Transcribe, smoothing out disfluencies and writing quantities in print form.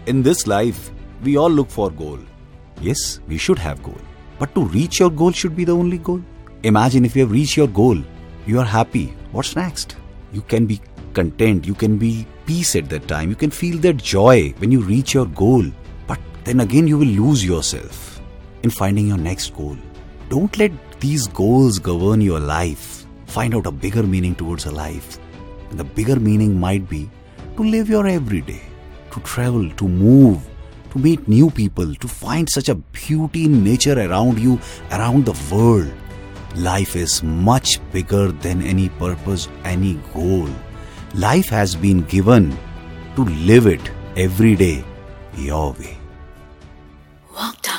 In this life, we all look for goal. Yes, we should have goal. But to reach your goal should be the only goal. Imagine if you have reached your goal, you are happy. What's next? You can be content. You can be peace at that time. You can feel that joy when you reach your goal. But then again, you will lose yourself in finding your next goal. Don't let these goals govern your life. Find out a bigger meaning towards a life. And the bigger meaning might be to live your everyday, to travel, to move, to meet new people, to find such a beauty in nature around you, around the world. Life is much bigger than any purpose, any goal. Life has been given to live it every day your way. Walk down.